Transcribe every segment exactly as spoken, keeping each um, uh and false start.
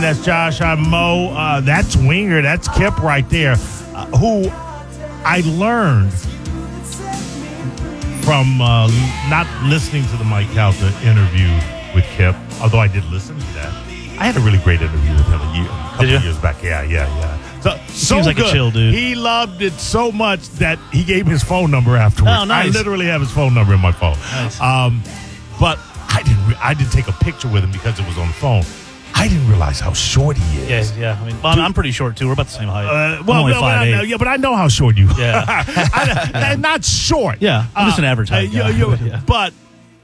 That's Josh. I'm Mo. Uh, that's Winger. That's Kip right there, uh, who I learned from uh, not listening to the Mike Calta interview with Kip, although I did listen to that. I had a really great interview with him a, year, a couple of years back. Yeah, yeah, yeah. So, so Seems like good. a chill dude. He loved it so much that he gave his phone number afterwards. Oh, nice. I literally have his phone number in my phone. Nice. Um, but I didn't. Re- I didn't take a picture with him because it was on the phone. I didn't realize how short he is. Yeah, yeah. I mean, well, I'm pretty short too. We're about the same height. Uh, I'm well, only no, five well, eight. yeah, but I know how short you are. Yeah. I, not short. Yeah, I'm just an average height Uh, you- guy, you- but yeah. But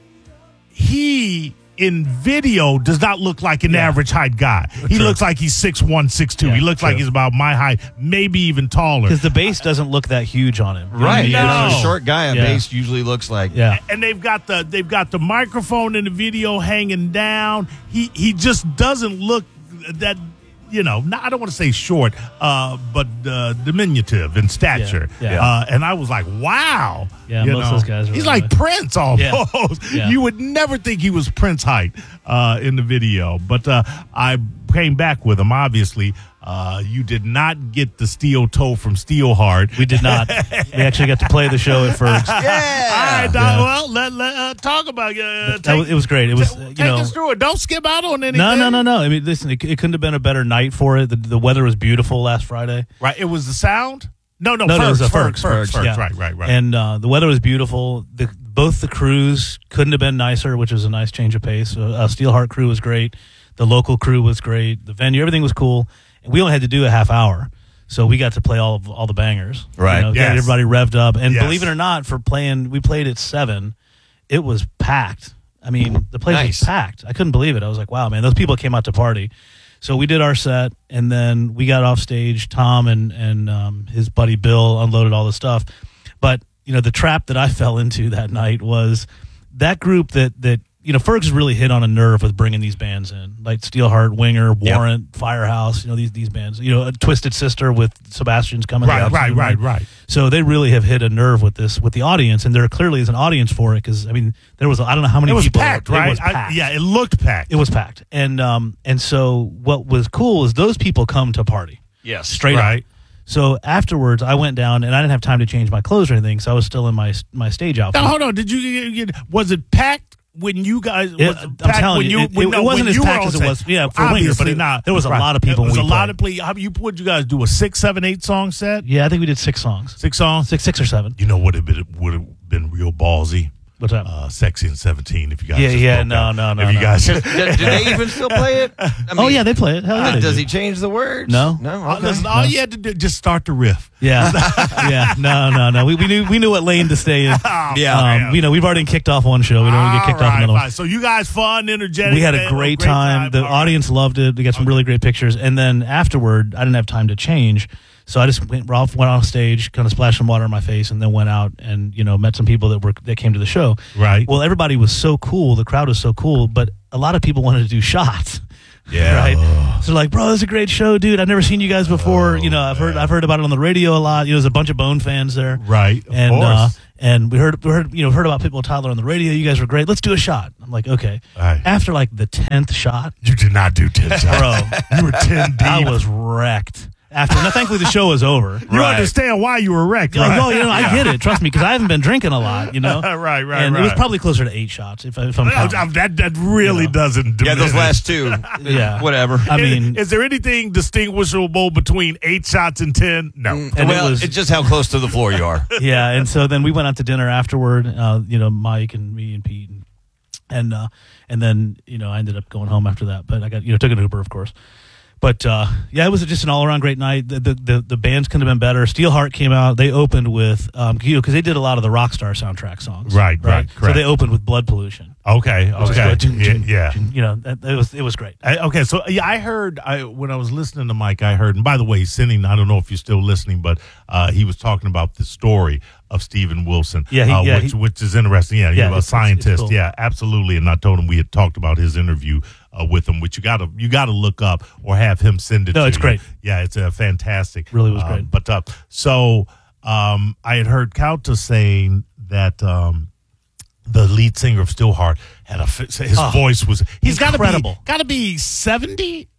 he, in video, does not look like an Yeah. average height guy. He True. looks like he's six one, six two. Yeah, he looks true. like he's about my height, maybe even taller. Because the bass doesn't look that huge on him. You know what I Right. mean? No. You know, a short guy, a Yeah. bass usually looks like. Yeah. And they've got the they've got the microphone in the video hanging down. He he just doesn't look that, you know, not, I don't want to say short, uh, but uh, diminutive in stature. Yeah, yeah. Uh, and I was like, wow. Yeah, You most of know, those guys are He's really like nice. Prince almost. Yeah. Yeah. You would never think he was Prince height uh, in the video. But uh, I came back with him, obviously. Uh, you did not get the steel toe from Steelheart. We did not. We actually got to play the show at Ferg's. All right, Doc, Yeah. well, let, let uh, talk about it. Uh, That was, it was great. It was, uh, you take know. us through it. Don't skip out on anything. No, no, no, no. I mean, listen, it, it couldn't have been a better night for it. The, the weather was beautiful last Friday. Right, it was the sound? No, no, No, no, it was Fergs, the Fergs, Fergs, Fergs, Fergs, Fergs, yeah. right, right, right. And uh, the weather was beautiful. The, both the crews couldn't have been nicer, which was a nice change of pace. Uh, uh, Steelheart crew was great. The local crew was great. The venue, everything was cool. And we only had to do a half hour. So we got to play all of all the bangers. Right. You know, Yes. get everybody revved up. And Yes. believe it or not, for playing, we played at seven. It was packed. I mean, the place Nice. was packed. I couldn't believe it. I was like, wow, man, those people came out to party. So we did our set, and then we got off stage. Tom and and um, his buddy Bill unloaded all the stuff. But you know, the trap that I fell into that night was that group that that you know, Fergs really hit on a nerve with bringing these bands in, like Steelheart, Winger, Warrant, Firehouse. You know, these these bands. You know, a Twisted Sister with Sebastian's coming. Right, the right, absolute right, night. right. So they really have hit a nerve with this, with the audience, and there clearly is an audience for it. Because I mean, there was I don't know how many It was people. packed, it right? was I- packed. yeah, it looked packed. It was packed, and um, and so what was cool is those people come to party Yes. straight right. up. So afterwards, I went down, and I didn't have time to change my clothes or anything, so I was still in my my stage outfit. Now, hold on. Did you, you, you was it packed when you guys? It- was I'm packed telling when you, it- when, it no, wasn't when as you were packed on as it set? was- yeah, for Winger, Obviously but it- not. there was a Right. lot of people It was when a we lot played. of play. How you would you guys do a six, seven, eight song set? Yeah, I think we did six songs, Six songs. six six or seven. You know what would have been would have been real ballsy. What's that? Uh, Sexy and seventeen. If you guys, Yeah, just yeah, broke no, out. no, no, If you no. guys, Do, do they even still play it? I oh mean, yeah, they play it. Hell yeah, uh, they does do. he change the words? No. No. Uh, Okay. listen, all you had to do just start the riff. Yeah, yeah, no, no, no. We, we knew we knew what lane to stay in. Oh, Yeah. Um, man. you know, we've already kicked off one show. We don't want to get kicked All off right, another one. fine. So you guys fun, energetic. We had a man, great, time. The All right. audience loved it. We got some really great pictures. And then afterward, I didn't have time to change. So I just went off, went on stage, kind of splashed some water on my face, and then went out and, you know, met some people that were that came to the show. Right. Well, everybody was so cool. The crowd was so cool, but a lot of people wanted to do shots. Yeah. Right. So like, bro, this is a great show, dude. I've never seen you guys before. Oh, you know, I've heard man. I've heard about it on the radio a lot. You know, there's a bunch of Bone fans there. Right. Of And course. uh, and we heard we heard you know heard about Pitbull Tyler on the radio. You guys were great. Let's do a shot. I'm like, okay. Right. After like the tenth shot, You did not do ten shots. bro, You were ten deep. I was wrecked. After now, thankfully the show was over. You Right. understand why you were wrecked, Like, right? oh, you know, I get it. Trust me, because I haven't been drinking a lot. You know, Right, right, And it was right. probably closer to eight shots, if, I- if I'm Uh, counting. That that really You know. doesn't. Yeah, diminish. those last two. Yeah. Whatever. I mean, is, is there anything distinguishable between eight shots and ten? No. and it well, was- it's just how close to the floor you are. yeah, and so then we went out to dinner afterward. Uh, you know, Mike and me and Pete, and and, uh, and then you know I ended up going home after that. But I got you know took an Uber, of course. But uh, yeah, it was just an all around great night. The, the the the bands couldn't have been better. Steelheart came out. They opened with um, you know because they did a lot of the Rockstar soundtrack songs. Right, right, So correct. they opened with Blood Pollution. Okay. which is Okay. good. Dun, Yeah. dun, yeah. dun, You know, that, it was it was great. I, okay, so yeah, I heard I when I was listening to Mike, I heard, and by the way, sending. I don't know if you're still listening, but uh, he was talking about the story of Stephen Wilson, Yeah, he- uh, yeah, which he- which is interesting. Yeah, Yeah, yeah, a it's- it's- scientist. it's cool. Yeah, absolutely. And I told him we had talked about his interview uh, with him, which you got to you got to look up or have him send it. No, to it's you. great. Yeah, it's a fantastic. Really was um, great. But uh, so um, I had heard Kauta saying that. Um, the lead singer of Steelheart had a his Oh, voice was he's got to be incredible. got to be seventy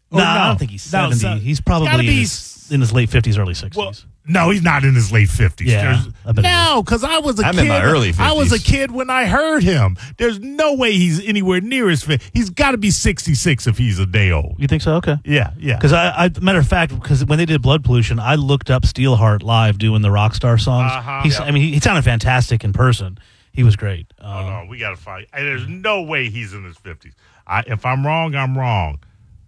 No, Or I don't think he's No, seventy. so- he's it's gotta probably in be his, in his late fifties, early sixties. Well, no, he's not in his late fifties. Yeah, I bet he no, because I was a I'm kid. in my early I was a fifties. kid when I heard him. There's no way he's anywhere near his fifty. He's got to be sixty-six if he's a day old. You think so? Okay. Yeah, yeah. Because I, I, matter of fact, because when they did Blood Pollution, I looked up Steelheart live doing the Rockstar songs. Uh-huh. He's, Yep. I mean, he, he sounded fantastic in person. He was great. Oh, Um, no, we got to fight. And there's no way he's in his fifties. I, if I'm wrong, I'm wrong.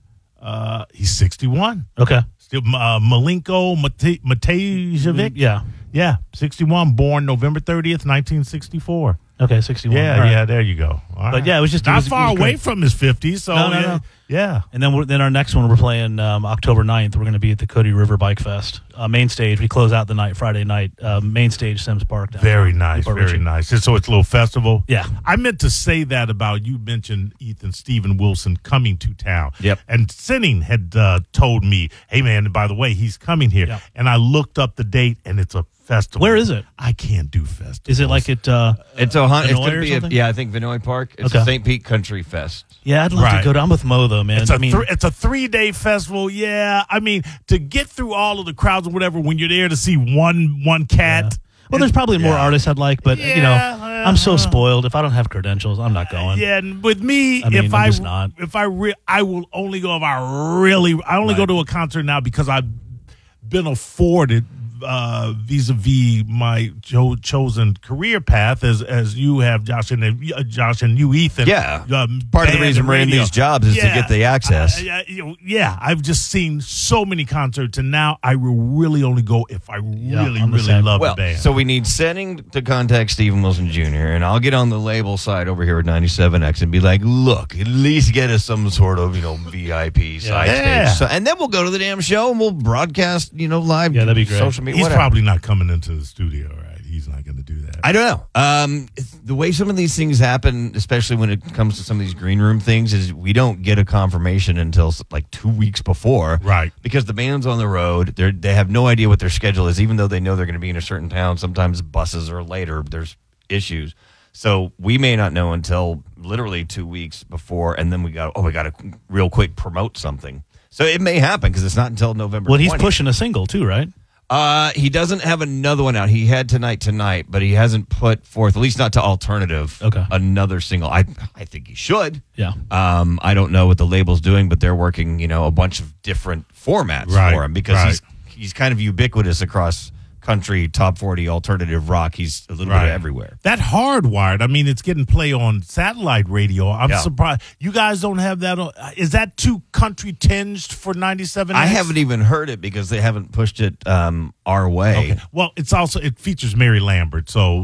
Uh, he's sixty-one. Okay. Still, uh, Malenko Mate- Matejevic. Yeah. Yeah, sixty-one, born November thirtieth, nineteen sixty-four. Okay, sixty-one. Yeah, All right. yeah, there you go. All But yeah, it was just- it not was- it far was away great. from his fifties. So No, no, yeah, no. yeah. And then we're, then our next one, we're playing um, October ninth. We're going to be at the Cody River Bike Fest. Uh, main stage. We close out the night, Friday night. Uh, main stage, Sims Park. downtown. Very nice, Newport very Richey. nice. And so it's a little festival. Yeah. I meant to say that about you mentioned Ethan Stephen Wilson coming to town. Yep. And Sinning had uh, told me, hey, man, by the way, he's coming here. Yeah. And I looked up the date, and it's a festival. Where is it? I can't do festivals. Is it like it? Uh, It's a hun- it's Vinoy going or to be a, something? yeah, I think Vinoy Park. It's Okay. a Saint Pete Country Fest. yeah, I'd love Right. to go to. I'm with Mo though, man. It's a I mean, thr- it's a three day festival. Yeah, I mean to get through all of the crowds or whatever when you're there to see one one cat. yeah. Well, there's probably more Yeah. artists I'd like, but you know, Yeah, I'm so uh, spoiled. If I don't have credentials, I'm not going. Yeah, and with me, I mean, if I'm I just not. if I re- I will only go if I really I only go Right. to a concert now because I've been afforded uh, vis-a-vis my cho- chosen career path as as you have, Josh and uh, Josh and you, Ethan. Yeah. um, Part of the band reason and we're in radio. these jobs is to get the access. I- I- you know, yeah, I've just seen so many concerts, and now I will really only go if I really, I'm the really same. love Well, the band. so we need Sinning to contact Stephen Wilson Junior, and I'll get on the label side over here at ninety-seven X and be like, look, at least get us some sort of, you know, V I P side Yeah. stage. So, and then we'll go to the damn show and we'll broadcast, you know, live. Yeah, that'd be great. Social media, He's whatever. probably not coming into the studio, right? He's not going to do that. I don't know. Um, it's- the way some of these things happen, especially when it comes to some of these green room things, is we don't get a confirmation until s- like two weeks before, Right. Because the band's on the road. They they have no idea what their schedule is, even though they know they're going to be in a certain town. Sometimes buses are late or there's issues, so we may not know until literally two weeks before, and then we got oh we got to real quick promote something. So it may happen because it's not until November. Well, he's twentieth. pushing a single too, right? Uh, he doesn't have another one out. He had Tonight Tonight, but he hasn't put forth, at least not to alternative, Okay. another single. I I think he should. Yeah. Um, I don't know what the label's doing, but they're working, you know, a bunch of different formats Right, for him because right. he's he's kind of ubiquitous across country, top forty, alternative rock. He's a little bit Right. of everywhere. That Hardwired, I mean, it's getting play on satellite radio. I'm Yeah. surprised you guys don't have that. On, is that too country tinged for ninety-seven? I haven't even heard it because they haven't pushed it um, our way. Okay. Well, it's also it features Mary Lambert, so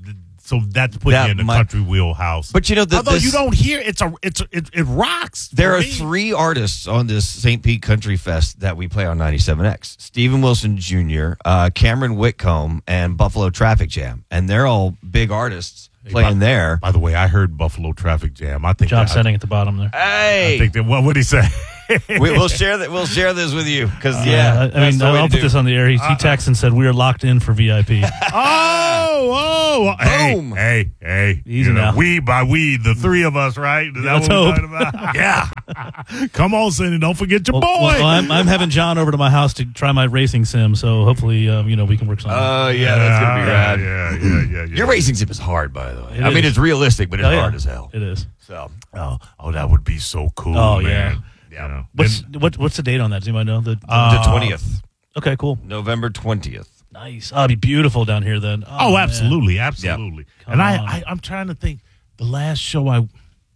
so that's putting That you in the might- country wheelhouse. But you know, the, although this- you don't hear, it's a it's a, it, it rocks. for There are me. three artists on this Saint Pete Country Fest that we play on ninety-seven X. Stephen Wilson Junior, uh, Cameron Whitcomb, and Buffalo Traffic Jam. And they're all big artists playing by, there. By the way, I heard Buffalo Traffic Jam. I think John that, Senning at the bottom there. Hey! I think that what would he say? we, we'll share that. We'll share this with you because Uh, yeah, I, I that's mean, the way I'll to put do. this on the air. He, he texted and said we are locked in for V I P. Oh, oh, hey, Boom. hey, hey. Easy You know, now. we by we, the three of us, right? Is that Let's what we're hope. talking about? Yeah. Come on, Cindy. Don't forget your Well, boy. well, I'm, I'm having John over to my house to try my racing sim, so hopefully, um, you know, we can work something. Oh yeah, that's gonna be rad. Yeah, yeah, yeah, yeah. Your racing sim is hard, by the way. It I mean, is. it's realistic, but it's Oh, yeah. hard as hell. It is. So Oh, oh, that would be so cool. Oh, man. yeah. You know. What's And- what, what's the date on that? Does anybody know? The, Uh, the twentieth, okay, cool. November twentieth. Nice. Oh, it'd be beautiful down here then. Oh, man. absolutely, absolutely. Come And I, on. I, I'm trying to think. The last show I,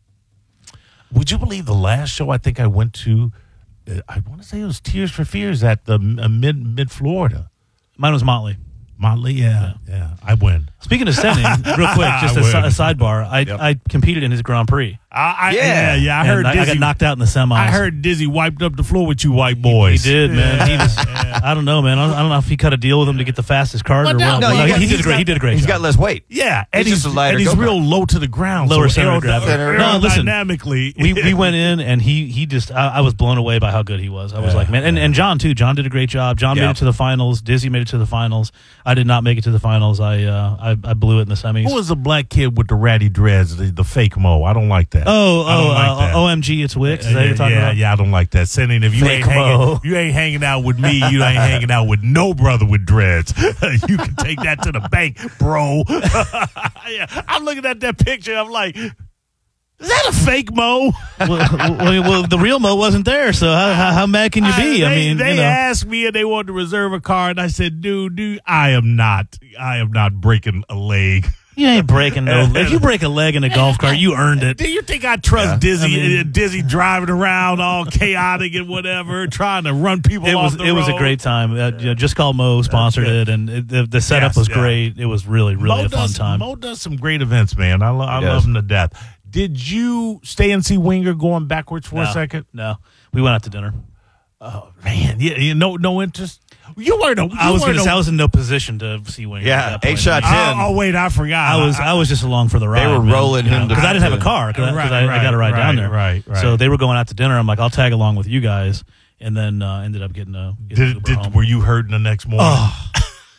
would you believe the last show I think I went to? Uh, I want to say it was Tears for Fears at the uh, mid mid Florida. Mine was Motley. Motley, yeah, yeah, I win. Speaking of sending, real quick, just a, I si- would. a sidebar. I, Yep. I competed in his Grand Prix. I, I, Yeah. yeah, yeah. I And heard I, I Dizzy. got knocked out in the semis. I heard Dizzy wiped up the floor with you white boys. He did, man. He was, I don't know, man. I don't, I don't know if he cut a deal with him to get the fastest card Well, or no, what. no, Well, you he, got- he did a he's great. got- He did a great He's job. got less weight. Yeah, and He's he's, just a lighter and he's go-kart. real low to the ground. Lower so center of aerodynamically- gravity. No, listen. aerodynamically, we we went in and he he just I, I was blown away by how good he was. I was Yeah, like, man, and, and John too. John did a great job. John Yeah. made it to the finals. Dizzy made it to the finals. I did not make it to the finals. I uh, I, I blew it in the semis. Who was the black kid with the ratty dreads, the, the fake mo? I don't like that. Oh, I don't oh, like uh, that. O M G, it's Wix. Is that what yeah, you're talking yeah, about? yeah, I don't like that. Sending if you Fake ain't hanging, Mo. you ain't hanging out with me, you ain't hanging out with no brother with dreads. You can take that to the bank, bro. Yeah, I'm looking at that picture. I'm like, is that a fake Mo? well, well, well, the real Mo wasn't there, so how, how, how mad can you be? I, they, mean, they you know. asked me and they wanted to reserve a car, and I said, dude, dude, I am not, I am not breaking a leg. You ain't breaking no leg. If you break a leg in a golf cart, you earned it. Do you think I trust Yeah. Dizzy? I mean- uh, Dizzy driving around all chaotic and whatever, trying to run people It off was the it was a road? great time. Uh, you know, Just Call Mo sponsored good. it, and it, the, the setup Yes, was yeah. great. It was really, really Mo a fun does, time. Mo does some great events, man. I, lo- I He love does. him to death. Did you stay and see Winger going backwards for no, a second? No, we went out to dinner. Oh man, yeah, you no no interest. You weren't. A, you I was weren't going to a- say I was in no position to see Winger. Yeah, at that point. eight shot Oh, ten. oh, wait, I forgot. I was I was just along for the ride. were rolling him to- because I didn't have a car because Right, I, I right, got to ride right, down there. right, right. So they were going out to dinner. I'm like, I'll tag along with you guys, and then uh, ended up getting a getting an Did, Uber did home. were you hurting the next morning? Oh,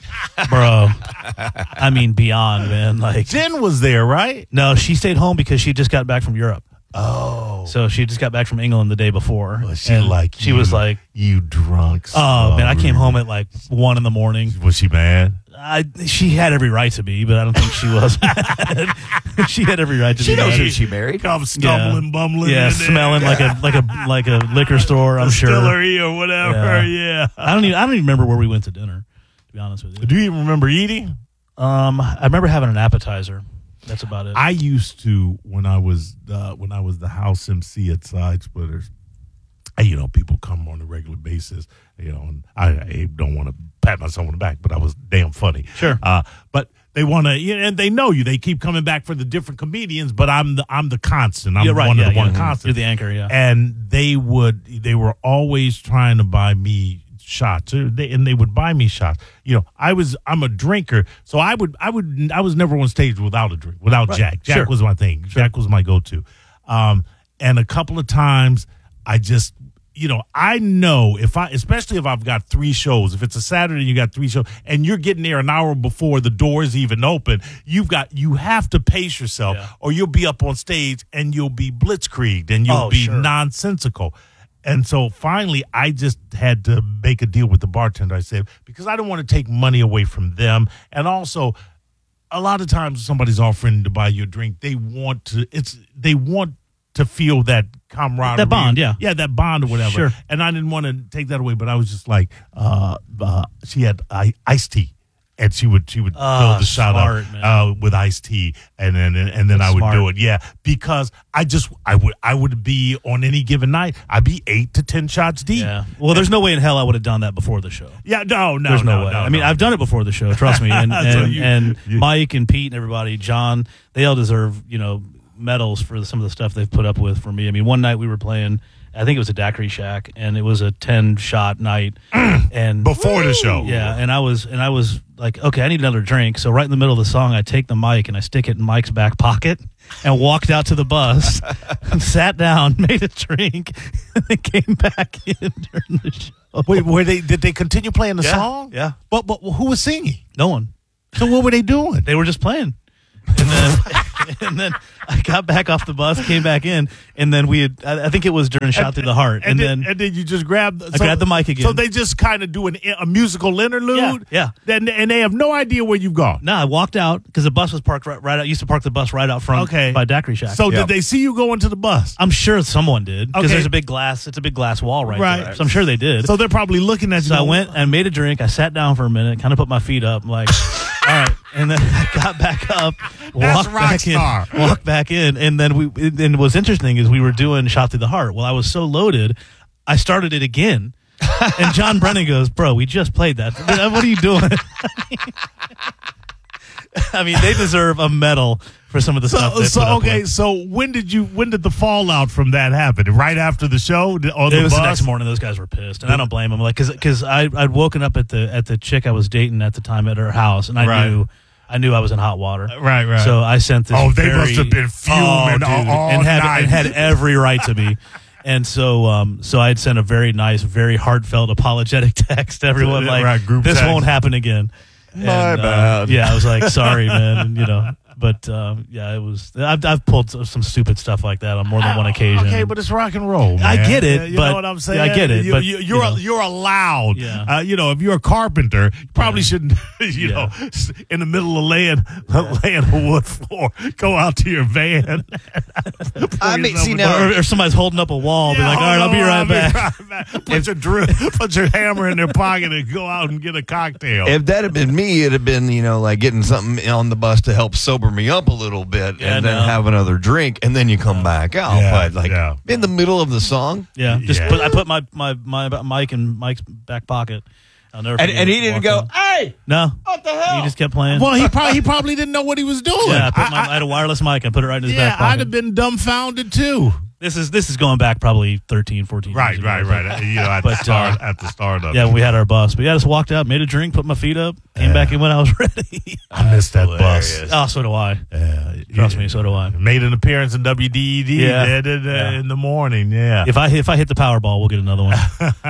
bro. I mean, beyond, man. Like, Jen was there, right? no, she stayed home because she just got back from Europe. Oh, So she just got back from England the day before. was she and like? She you, was like, you drunk. oh man, I came slobber." home at like one in the morning. Was she mad? I she had every right to be, but I don't think she was. She had every right to She be. knows mad. who she married. Come stumbling, bumbling. Yeah, in there. smelling like a like a like a liquor store. I'm sure. distillery or whatever. Yeah. Yeah. I don't even I don't even remember where we went to dinner. To be honest with you, Do you even remember eating? um, I remember having an appetizer. That's about it. I used to when I was uh, when I was the house M C at Side Splitters. And, you know, people come on a regular basis. You know, and I, I don't want to pat myself on the back, but I was damn funny. Sure. Uh, but they want to, you know, and they know you. They keep coming back for the different comedians, but I'm the I'm the constant. I'm You're right. one yeah, of the yeah. one constant. You're the anchor. Yeah. And they would they were always trying to buy me shots, or they, and they would buy me shots. You know, I was I'm a drinker, so I would I would I was never on stage without a drink, without Right. Jack. Jack Sure. was my thing. Jack was my go-to. Um, and a couple of times, I just. You know, I know if I, especially if I've got three shows, if it's a Saturday and you got three shows and you're getting there an hour before the doors even open, you've got, you have to pace yourself Yeah. or you'll be up on stage and you'll be blitzkrieged and you'll Oh, be sure. nonsensical. And so finally, I just had to make a deal with the bartender. I said, because I don't want to take money away from them. And also, a lot of times somebody's offering to buy you a drink, they want to, it's, they want to feel that camaraderie. That bond, yeah. Yeah, that bond or whatever. Sure. And I didn't want to take that away, but I was just like, uh, uh, she had I, iced tea. And she would she would Ah, fill the shot smart, up man. uh, with iced tea, and then and, and then I would Smart. do it, yeah, because I just I would I would be on any given night, I'd be eight to ten shots deep. Yeah. Well, there's no way in hell I would have done that before the show. Yeah, no, no, There's no, way. no, I mean, no. I've done it before the show. Trust me. And So and, you- and you- Mike and Pete and everybody, John, they all deserve you know medals for some of the stuff they've put up with for me. I mean, one night we were playing. I think it was a Daiquiri Shack, and it was a ten shot night. And Before the show. yeah, and I was and I was like, okay, I need another drink. So right in the middle of the song, I take the mic and I stick it in Mike's back pocket, and walked out to the bus, sat down, made a drink, and then came back in during the show. Wait, were they did they continue playing the Yeah, song? yeah. But but who was singing? No one. So what were they doing? They were just playing. And then, and then I got back off the bus, came back in, and then we had, I I think it was during Shot Through the Heart. And, then, then, and then you just grab the, I grabbed the mic again. So they just kind of do an, a musical interlude. Yeah, Then and they have no idea where you've gone. no, I walked out because the bus was parked right, right out. Used to park the bus right out front Okay. by Daiquiri Shack. So Yeah. did they see you going to the bus? I'm sure someone did because Okay. there's a big glass. It's a big glass wall right, Right. there. So I'm sure they did. So they're probably looking at you. So I going, went and made a drink. I sat down for a minute, kind of put my feet up, I'm like, all right. And then I got back up, walked rock back star. in, walked back in, and then we. And what's interesting is we were doing Shot Through the Heart. Well, I was so loaded, I started it again. And John Brennan goes, "Bro, we just played that. What are you doing?" I mean, they deserve a medal for some of the stuff. So, They so put up okay. with. So when did you? When did the fallout from that happen? Right after the show? On the It was bus? the next morning. Those guys were pissed, and I don't blame them. Like, cause, cause I I'd woken up at the at the chick I was dating at the time at her house, and I Right. knew I knew I was in hot water. Right, right. So I sent this. Oh, they very- must have been fuming Oh, dude, all- all and had night. and had every right to be. And so, um, so I had sent a very nice, very heartfelt, apologetic text to everyone, Yeah, like, right, group "This text. won't happen again." My And, uh, bad. yeah, I was like, "Sorry, man." And, you know, but uh, yeah, it was. I've I've pulled some stupid stuff like that on more than one occasion. Okay, but it's rock and roll, man. I get it, You but know what I'm saying? yeah, I get it, You, but, you, you you're know. you're allowed. Yeah. Uh, you know, if you're a carpenter, you probably shouldn't. You know, Yeah. in the middle of laying laying a wood floor, go out to your van. I mean, yourself see a now- Or, or somebody's holding up a wall, be Yeah, like, all right, I'll be right back. back. Put your drill, put your hammer in their pocket and go out and get a cocktail. If that had been me, it'd have been, you know, like getting something on the bus to help sober me up a little bit Yeah, and then no. have another drink and then you come back out. Yeah, but like yeah. in the middle of the song. Yeah, just Yeah. put. I put my my my mic in Mike's back pocket. I'll never. And, forget and he it. didn't Walked go, in. hey, No, what the hell? he just kept playing. well, he probably he probably didn't know what he was doing. yeah, I, put my, I- I had a wireless mic and put it right in his yeah, back I'd pocket. have been dumbfounded too. This is this is going back probably thirteen, fourteen Right, years ago. right, right. You know, at the But, start, uh, at the start of Yeah, it. when we had our bus. But yeah, I just walked out, made a drink, put my feet up, came Yeah. back in when I was ready. I missed that bus. hilarious. Oh, so do I. Yeah, Trust yeah. me, so do I. Made an appearance in W D E D Yeah. did it, uh, Yeah. in the morning. Yeah, If I if I hit the Powerball, we'll get another one.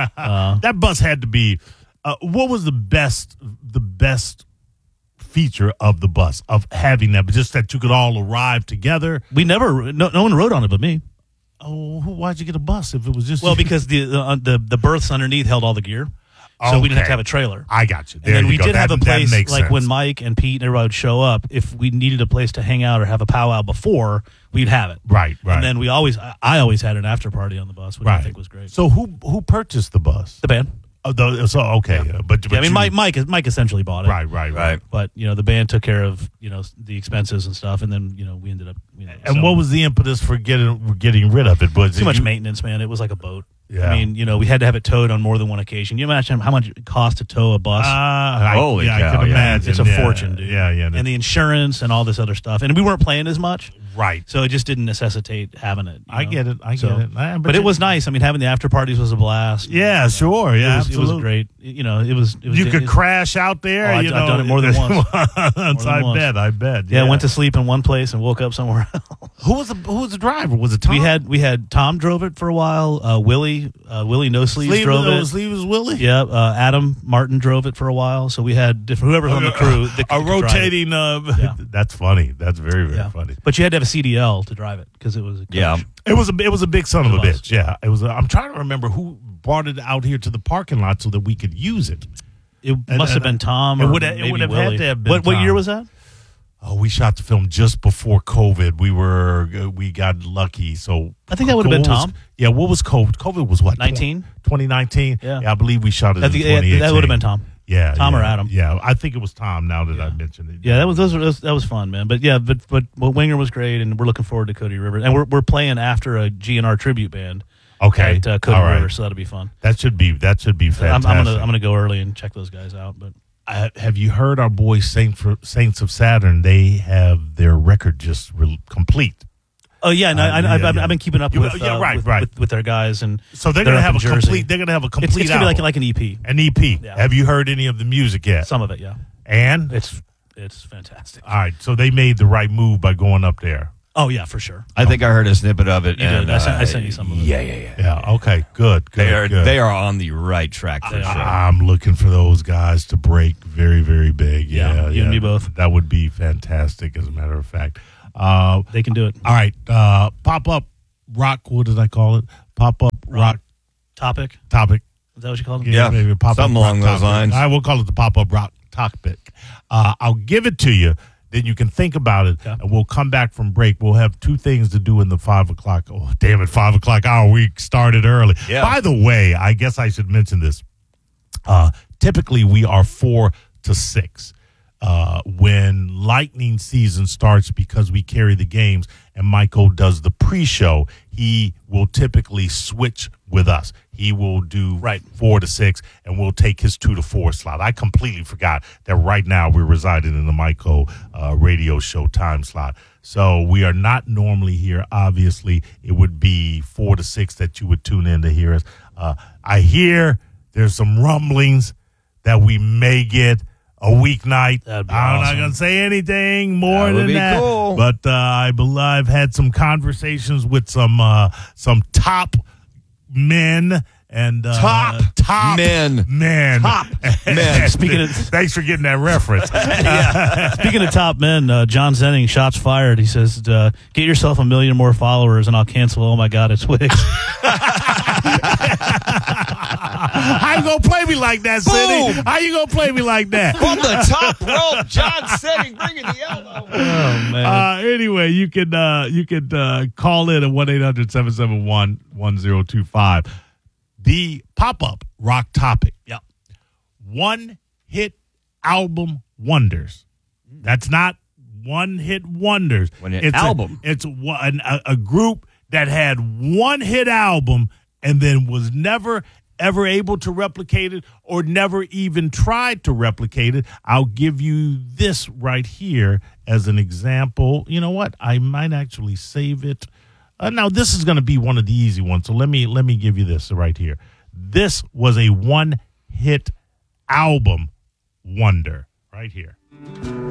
Uh, that bus had to be. Uh, what was the best? The best feature of the bus of having that, but just that you could all arrive together. we never. No, no one rode on it but me. Oh, who- why'd you get a bus if it was just Well, you? because the uh, the the berths underneath held all the gear, so we didn't have Okay. to have a trailer. I got you. There And then you we go. did that, have a that place, makes like sense. when Mike and Pete and everybody would show up, if we needed a place to hang out or have a powwow before, we'd have it. Right, right. And then we always, I I always had an after party on the bus, which I right. think was great. So who who purchased the bus? The band. Oh, the, so okay, uh, but, but Yeah, I mean, you- Mike, Mike, Mike essentially bought it. Right, right, right. Right. But, you know, the band took care of, you know, the expenses and stuff. And then, you know, we ended up. You know, And selling what it. was the impetus for getting getting rid of it? Was Too it much you- maintenance, man. It was like a boat. Yeah. I mean, you know, we had to have it towed on more than one occasion. You imagine how much it costs to tow a bus? Uh, I, Holy yeah, I cow, can yeah. imagine. it's a yeah, fortune, dude. Yeah, yeah. And the insurance and all this other stuff. And we weren't playing as much. right. So it just didn't necessitate having it. you I know? get it. I get So- it. I- But, you- it was nice. I mean, having the after parties was a blast. Yeah, You know, sure. Yeah, it was, it was absolutely. great. You know, it was. It was You could it- crash out there. Oh, I- you I've know, done it more than once. once. than I once. bet. I bet. Yeah, I went to sleep in one place and woke up somewhere else. Who was the Who was the driver? Was it Tom? We had we had Tom drove it for a while. Uh, Willie uh, Willie No Sleeves Sleeve, drove oh, it. Sleeves Willie. Yeah, uh, Adam Martin drove it for a while. So we had different whoever's on the crew. that a could drive it. rotating. Uh, Yeah. That's funny. That's very very Yeah. funny. But you had to have a C D L to drive it because it was a coach. Yeah. It was a it was a big son of a It was. bitch. Yeah, it was. A, I'm trying to remember who brought it out here to the parking lot so that we could use it. It And- must have and- been Tom. it Or would have- it maybe would have had Willie. to have been What, what Tom. year was that? Oh, we shot the film just before COVID. We were we got lucky. So I think that would have been what was- Tom. Yeah, what was COVID? COVID was what? nineteen? twenty nineteen Yeah. I believe we shot it I in think twenty eighteen. that would have been Tom. Yeah, Tom yeah, or Adam. Yeah, I think it was Tom. Now that I mentioned it. Yeah, that was those were, those, that was fun, man. But yeah, but but well, Winger was great, and we're looking forward to Cody River, and we're we're playing after a G N R tribute band Okay, at uh, Cody all right. River, so that'll be fun. That should be that should be I'm, fantastic. I'm gonna I'm gonna go early and check those guys out. But I, have you heard our boys Saint for, Saints of Saturn? They have their record just re- complete. oh yeah, no, Uh, I, I, yeah, I've, yeah. I've been keeping up You- with yeah, uh, right, with, right. With, with their guys, and So they're they're gonna up have a in Jersey. complete. They're gonna have a It's, complete it's gonna be like album. like an E P. An E P. Yeah. Have you heard any of the music yet? Some of it, yeah. And It's it's fantastic. all right, so they made the right move by going up there. Oh yeah, for sure. I think I heard a snippet of it. You and, did. I sent, I uh, sent you some of it. Yeah, yeah, yeah. Yeah. Okay. Good. Good. They are good. they are on the right track for They sure. are. I'm looking for those guys to break very, very big. Yeah, Yeah, you and me both. That would be fantastic, as a matter of fact. Uh, They can do it. all right, uh, pop up rock. What did I call it? Pop up rock Topic. topic. Is that what you called it? Yeah, maybe pop something up rock along those topic. lines. I will call it the pop up rock topic. Uh, I'll give it to you. Then you can think about it, Okay. and we'll come back from break. We'll have two things to do in the five o'clock. Oh, damn it, five o'clock hour. We started early. Yeah. By the way, I guess I should mention this. Uh, typically, we are four to six. Uh, when Lightning season starts, because we carry the games and Michael does the pre-show, he will typically switch with us. He will do Right. four to six, and we'll take his two to four slot. I completely forgot that right now we're residing in the Michael uh, radio show time slot. So we are not normally here. Obviously, it would be four to six that you would tune in to hear us. Uh, I hear there's some rumblings that we may get a weeknight. That'd be I'm not awesome. going to say anything more That would than be that. cool. But uh, I believe I've had some conversations with some uh, some top men and uh, Top top men. men. Top men. Speaking of- thanks for getting that reference. Speaking of top men, uh, John Zenning, shots fired. He says, uh, "Get yourself a million more followers, and I'll cancel. Oh my God, it's Wix." How you gonna play me like that, Cindy? Boom. How you gonna play me like that? From the top rope, John Setting bringing the elbow. Oh man. Uh, anyway, you can uh, you can uh, call in at one eight hundred seven seven one one zero two five. The pop up rock topic. Yep. One hit album wonders. That's not one hit wonders. One hit it's album. A, it's one, a, a group that had one hit album and then was never ever able to replicate it or never even tried to replicate it. I'll give you this right here as an example. You know what? I might actually save it. Uh, now, this is going to be one of the easy ones, so let me let me give you this right here. This was a one-hit album wonder right here.